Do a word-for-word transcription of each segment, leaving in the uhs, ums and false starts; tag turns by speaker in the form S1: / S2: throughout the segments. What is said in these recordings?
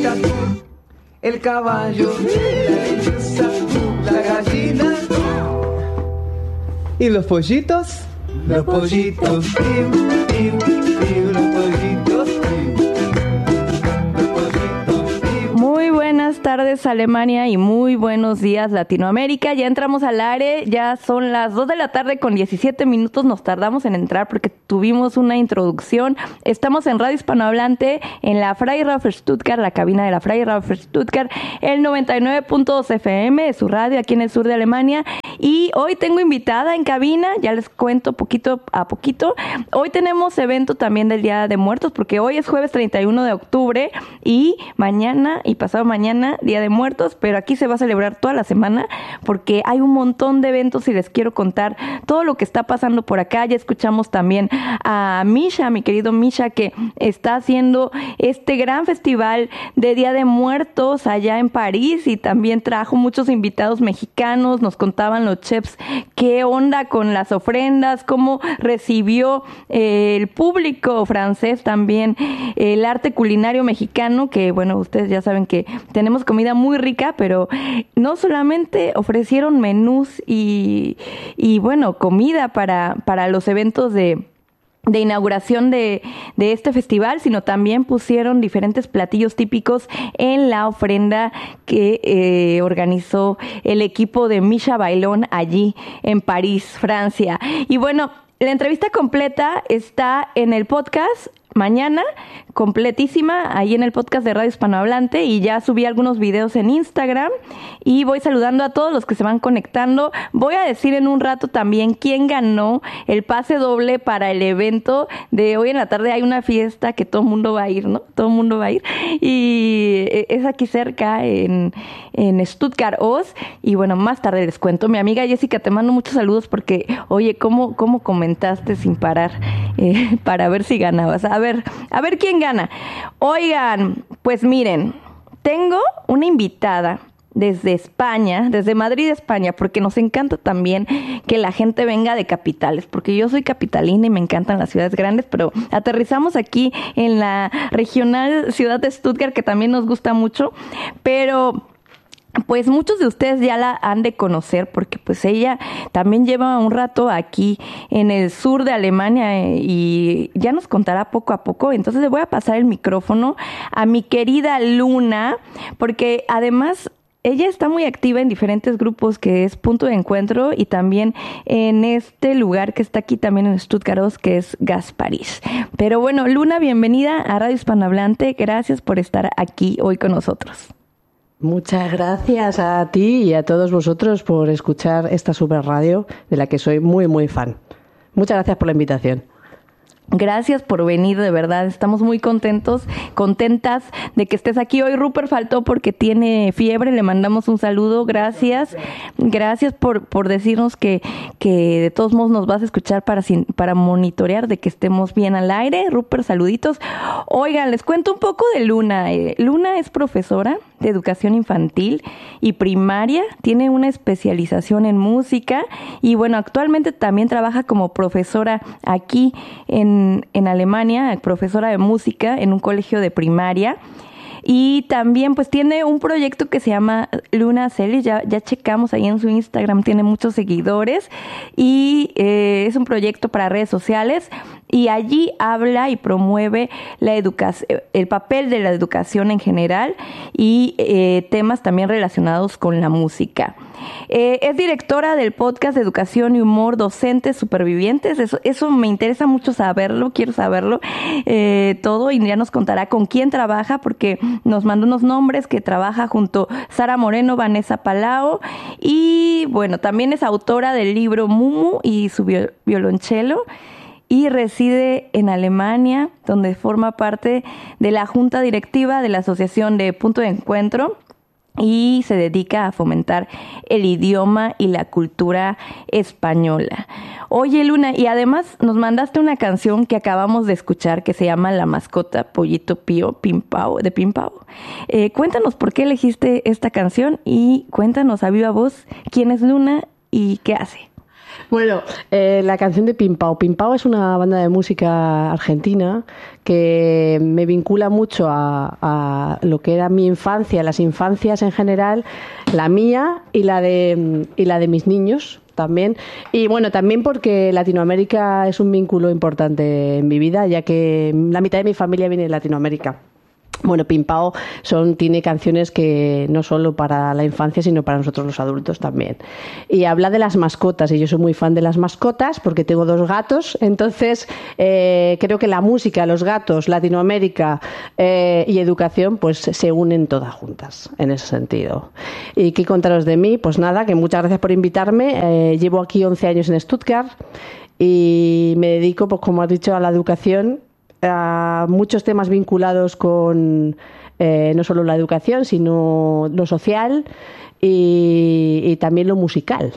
S1: vaca, el caballo, la lechuza, la gallina y los pollitos. Los pollitos, piu, piu, piu, los pollitos, piu.
S2: Muy buenas tardes, Alemania, y muy buenos días, Latinoamérica. Ya entramos al aire, ya son las dos de la tarde con diecisiete minutos. Nos tardamos en entrar porque tuvimos una introducción. Estamos en Radio Hispanohablante, en la Freiraufer Stuttgart, la cabina de la Freiraufer Stuttgart, el noventa y nueve punto dos F M de su radio aquí en el sur de Alemania. Y hoy tengo invitada en cabina, ya les cuento poquito a poquito. Hoy tenemos evento también del Día de Muertos, porque hoy es jueves treinta y uno de octubre y mañana y pasado mañana Día de Muertos, pero aquí se va a celebrar toda la semana porque hay un montón de eventos y les quiero contar todo lo que está pasando por acá. Ya escuchamos también a Misha, mi querido Misha, que está haciendo este gran festival de Día de Muertos allá en París y también trajo muchos invitados mexicanos. Nos contaban los chefs qué onda con las ofrendas, cómo recibió eh, el público francés también el arte culinario mexicano, que bueno, ustedes ya saben que tenemos comida muy rica, pero no solamente ofrecieron menús y, y bueno, comida para, para los eventos de de inauguración de, de este festival, sino también pusieron diferentes platillos típicos en la ofrenda que eh, organizó el equipo de Misha Bailón allí en París, Francia. Y bueno, la entrevista completa está en el podcast mañana, completísima, ahí en el podcast de Radio Hispanohablante, y ya subí algunos videos en Instagram y voy saludando a todos los que se van conectando. Voy a decir en un rato también quién ganó el pase doble para el evento de hoy en la tarde. Hay una fiesta que todo el mundo va a ir, ¿no? Todo el mundo va a ir y es aquí cerca en, en Stuttgart-Ost, y bueno, más tarde les cuento. Mi amiga Jessica, te mando muchos saludos porque, oye, ¿cómo, cómo comentaste sin parar eh, para ver si ganabas? A ver, a ver quién gana. Oigan, pues miren, tengo una invitada desde España, desde Madrid, España, porque nos encanta también que la gente venga de capitales, porque yo soy capitalina y me encantan las ciudades grandes, pero aterrizamos aquí en la regional ciudad de Stuttgart, que también nos gusta mucho, pero pues muchos de ustedes ya la han de conocer porque pues ella también lleva un rato aquí en el sur de Alemania y ya nos contará poco a poco. Entonces le voy a pasar el micrófono a mi querida Luna, porque además ella está muy activa en diferentes grupos que es Punto de Encuentro y también en este lugar que está aquí también en Stuttgart, que es Gasparis. Pero bueno, Luna, bienvenida a Radio Hispanohablante. Gracias por estar aquí hoy con nosotros.
S3: Muchas gracias a ti y a todos vosotros por escuchar esta super radio de la que soy muy, muy fan. Muchas gracias por la invitación.
S2: Gracias por venir, de verdad. Estamos muy contentos, contentas de que estés aquí. Hoy Rupert faltó porque tiene fiebre, le mandamos un saludo. Gracias, gracias por, por decirnos que, que de todos modos nos vas a escuchar para, para monitorear de que estemos bien al aire. Rupert, saluditos. Oigan, les cuento un poco de Luna. Eh, Luna es profesora de educación infantil y primaria, tiene una especialización en música y bueno, actualmente también trabaja como profesora aquí en, en Alemania, profesora de música en un colegio de primaria. Y también pues tiene un proyecto que se llama Luna Celis, ya, ya checamos ahí en su Instagram, tiene muchos seguidores y eh, es un proyecto para redes sociales y allí habla y promueve la educación, el papel de la educación en general y eh, temas también relacionados con la música. Eh, es directora del podcast de Educación y Humor Docentes Supervivientes. Eso, eso me interesa mucho saberlo, quiero saberlo eh, todo y ya nos contará con quién trabaja porque nos mandó unos nombres que trabaja junto Sara Moreno, Vanessa Palao y bueno, también es autora del libro Mumu y su violonchelo y reside en Alemania, donde forma parte de la junta directiva de la Asociación de Punto de Encuentro y se dedica a fomentar el idioma y la cultura española. Oye, Luna, y además nos mandaste una canción que acabamos de escuchar que se llama La Mascota Pollito Pío Pimpao, de Pimpao. Eh, cuéntanos por qué elegiste esta canción y cuéntanos a viva voz quién es Luna y qué hace.
S3: Bueno, eh, la canción de Pimpao. Pimpao es una banda de música argentina que me vincula mucho a, a lo que era mi infancia, las infancias en general, la mía y la de, y la de mis niños también. Y bueno, también porque Latinoamérica es un vínculo importante en mi vida, ya que la mitad de mi familia viene de Latinoamérica. Bueno, Pimpao son, tiene canciones que no solo para la infancia, sino para nosotros los adultos también. Y habla de las mascotas, y yo soy muy fan de las mascotas porque tengo dos gatos, entonces eh, creo que la música, los gatos, Latinoamérica eh, y educación, pues se unen todas juntas en ese sentido. ¿Y qué contaros de mí? Pues nada, que muchas gracias por invitarme. Eh, llevo aquí once años en Stuttgart y me dedico, pues como has dicho, a la educación, a muchos temas vinculados con eh, no solo la educación, sino lo social y, y también lo musical.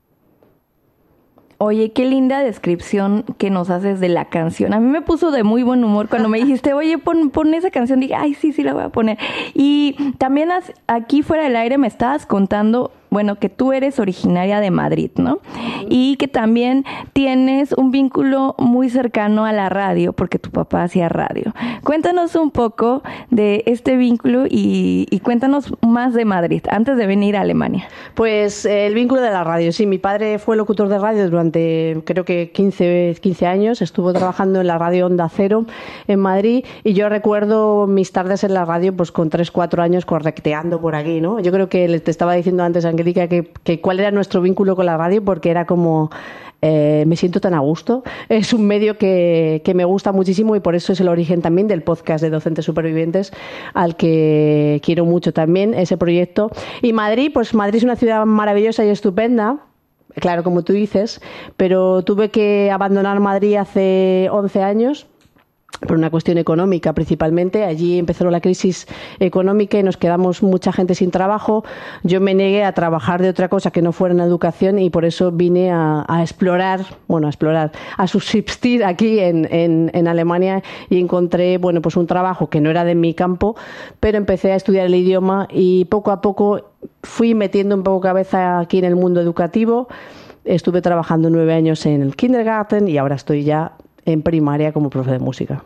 S2: Oye, qué linda descripción que nos haces de la canción. A mí me puso de muy buen humor cuando me dijiste, oye, pon, pon esa canción. Dije, ay, sí, sí, la voy a poner. Y también has, aquí fuera del aire me estabas contando, bueno, que tú eres originaria de Madrid, ¿no? Y que también tienes un vínculo muy cercano a la radio, porque tu papá hacía radio. Cuéntanos un poco de este vínculo y, y cuéntanos más de Madrid, antes de venir a Alemania.
S3: Pues eh, el vínculo de la radio, sí. Mi padre fue locutor de radio durante, creo que quince, quince años. Estuvo trabajando en la radio Onda Cero en Madrid y yo recuerdo mis tardes en la radio pues con tres, cuatro años correcteando por aquí, ¿no? Yo creo que te estaba diciendo antes, Angélica, que, que cuál era nuestro vínculo con la radio, porque era como eh, me siento tan a gusto. Es un medio que, que me gusta muchísimo y por eso es el origen también del podcast de Docentes Supervivientes, al que quiero mucho también ese proyecto. Y Madrid, pues Madrid es una ciudad maravillosa y estupenda, claro, como tú dices, pero tuve que abandonar Madrid hace once años por una cuestión económica principalmente. Allí empezó la crisis económica y nos quedamos mucha gente sin trabajo. Yo me negué a trabajar de otra cosa que no fuera en educación y por eso vine a, a explorar, bueno, a explorar, a subsistir aquí en, en, en Alemania y encontré, bueno, pues un trabajo que no era de mi campo, pero empecé a estudiar el idioma y poco a poco fui metiendo un poco cabeza aquí en el mundo educativo. Estuve trabajando nueve años en el kindergarten y ahora estoy ya en primaria como profe de música.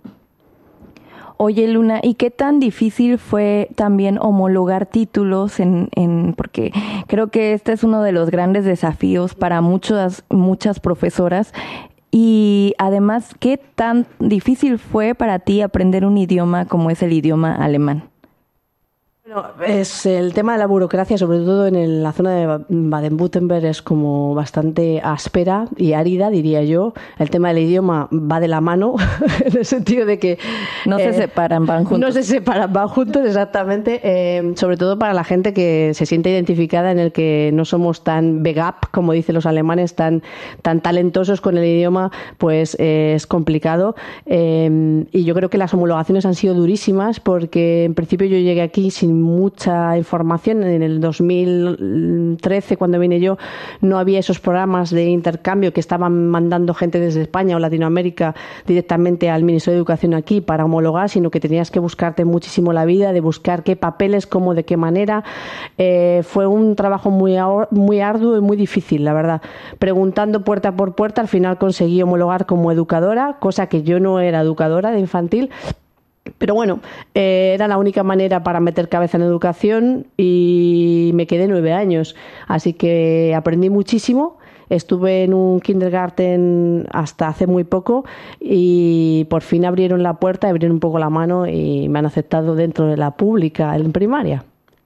S2: Oye, Luna, ¿y qué tan difícil fue también homologar títulos? En, en porque creo que este es uno de los grandes desafíos para muchas, muchas profesoras. Y además, ¿qué tan difícil fue para ti aprender un idioma como es el idioma alemán?
S3: Bueno, es el tema de la burocracia, sobre todo en el, la zona de Baden-Württemberg, es como bastante áspera y árida, diría yo. El tema del idioma va de la mano, en el sentido de que...
S2: No eh, se separan, van juntos.
S3: No se separan, van juntos, exactamente. Eh, sobre todo para la gente que se siente identificada en el que no somos tan begab, como dicen los alemanes, tan, tan talentosos con el idioma, pues eh, es complicado. Eh, y yo creo que las homologaciones han sido durísimas porque en principio yo llegué aquí sin mucha información. En el dos mil trece, cuando vine yo, no había esos programas de intercambio que estaban mandando gente desde España o Latinoamérica directamente al Ministerio de Educación aquí para homologar, sino que tenías que buscarte muchísimo la vida, de buscar qué papeles, cómo, de qué manera. Eh, fue un trabajo muy, muy arduo y muy difícil, la verdad. Preguntando puerta por puerta, al final conseguí homologar como educadora, cosa que yo no era educadora de infantil. Pero bueno, eh, era la única manera para meter cabeza en educación y me quedé nueve años. Así que aprendí muchísimo. Estuve en un kindergarten hasta hace muy poco y por fin abrieron la puerta, abrieron un poco la mano y me han aceptado dentro de la pública en primaria.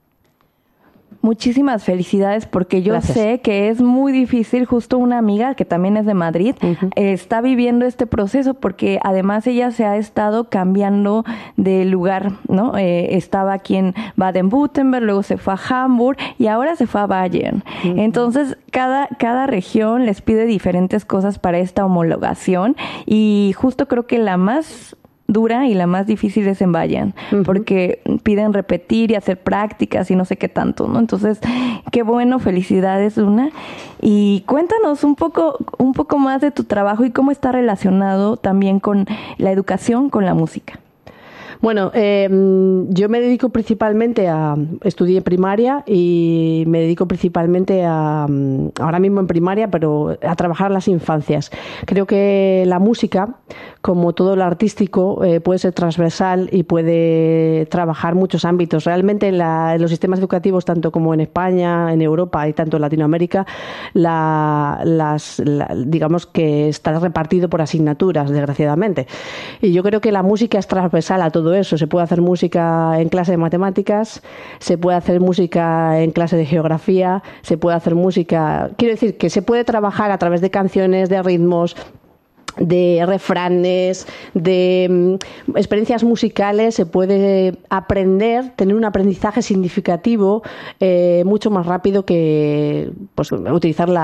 S2: Muchísimas felicidades, porque yo
S3: Gracias.
S2: sé que es muy difícil. Justo una amiga que también es de Madrid uh-huh. eh, está viviendo este proceso, porque además ella se ha estado cambiando de lugar, ¿no? Eh, estaba aquí en Baden-Württemberg, luego se fue a Hamburg y ahora se fue a Bayern. Uh-huh. Entonces, cada, cada región les pide diferentes cosas para esta homologación y justo creo que la más dura y la más difícil es en Bayern, uh-huh. porque piden repetir y hacer prácticas y no sé qué tanto, ¿no? Entonces, qué bueno, felicidades, Luna. Y cuéntanos un poco, un poco más de tu trabajo y cómo está relacionado también con la educación, con la música.
S3: Bueno, eh, yo me dedico principalmente a... Estudié primaria y me dedico principalmente a... Ahora mismo en primaria, pero a trabajar las infancias. Creo que la música, como todo lo artístico, eh, puede ser transversal y puede trabajar muchos ámbitos. Realmente en, la, en los sistemas educativos, tanto como en España, en Europa y tanto en Latinoamérica, la, las, la, digamos que está repartido por asignaturas, desgraciadamente. Y yo creo que la música es transversal a todo eso. Se puede hacer música en clase de matemáticas, se puede hacer música en clase de geografía, se puede hacer música... Quiero decir que se puede trabajar a través de canciones, de ritmos, de refranes, de um, experiencias musicales. Se puede aprender, tener un aprendizaje significativo eh, mucho más rápido que pues, utilizar la